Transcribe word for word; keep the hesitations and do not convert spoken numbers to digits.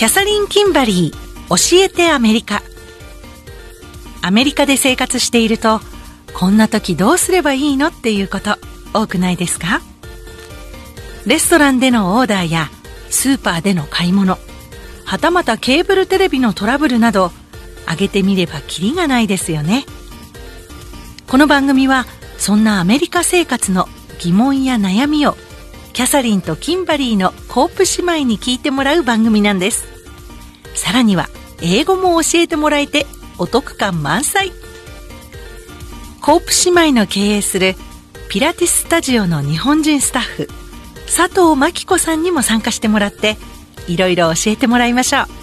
キャサリン・キンバリー、教えてアメリカ。アメリカで生活していると、こんな時どうすればいいのっていうこと多くないですか？レストランでのオーダーやスーパーでの買い物、はたまたケーブルテレビのトラブルなど、挙げてみればキリがないですよね。この番組はそんなアメリカ生活の疑問や悩みをキャサリンとキンバリーのコープ姉妹に聞いてもらう番組なんです。さらには英語も教えてもらえてお得感満載。コープ姉妹の経営するピラティススタジオの日本人スタッフ佐藤真希子さんにも参加してもらっていろいろ教えてもらいましょう。